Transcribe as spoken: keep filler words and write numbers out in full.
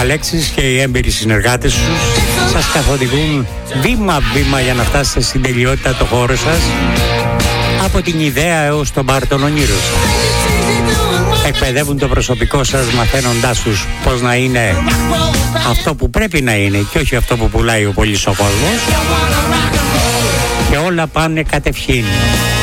Αλέξης και οι έμπειροι συνεργάτες σου σας καθοδηγούν βήμα-βήμα για να φτάσετε στην τελειότητα το χώρο σας, από την ιδέα έως τον μπαρ των ονείρων σας. Εκπαιδεύουν το προσωπικό σας μαθαίνοντάς τους πώς να είναι αυτό που πρέπει να είναι και όχι αυτό που πουλάει ο πολύς ο κόσμος, και όλα πάνε κατευχήν.